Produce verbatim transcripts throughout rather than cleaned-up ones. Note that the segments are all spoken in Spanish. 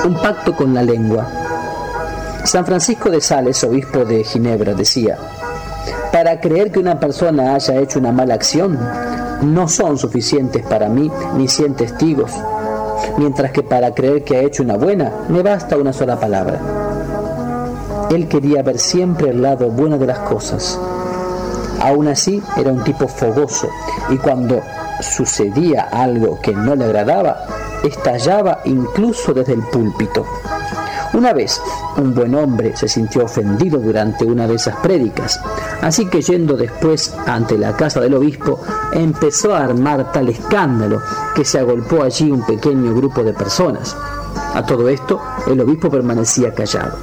Un pacto con la lengua. San Francisco de Sales, obispo de Ginebra, decía: para creer que una persona haya hecho una mala acción, no son suficientes para mí ni cien testigos, mientras que para creer que ha hecho una buena, me basta una sola palabra. Él quería ver siempre el lado bueno de las cosas. Aún así, era un tipo fogoso, y cuando sucedía algo que no le agradaba, estallaba incluso desde el púlpito. Una vez, un buen hombre se sintió ofendido durante una de esas prédicas, así que yendo después ante la casa del obispo, empezó a armar tal escándalo que se agolpó allí un pequeño grupo de personas. A todo esto, el obispo permanecía callado.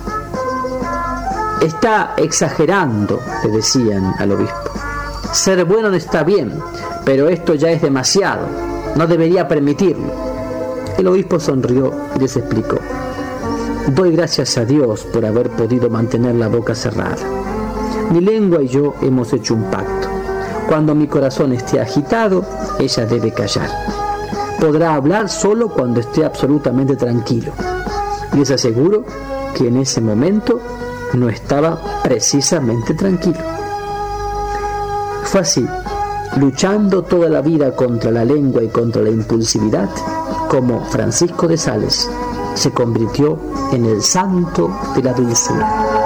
Está exagerando, le decían al obispo. Ser bueno no está bien, pero esto ya es demasiado. No debería permitirlo. El obispo sonrió y les explicó: doy gracias a Dios por haber podido mantener la boca cerrada. Mi lengua y yo hemos hecho un pacto. Cuando mi corazón esté agitado, ella debe callar. Podrá hablar solo cuando esté absolutamente tranquilo. Y les aseguro que en ese momento no estaba precisamente tranquilo. Fue así, luchando toda la vida contra la lengua y contra la impulsividad, como Francisco de Sales se convirtió en el santo de la dulzura.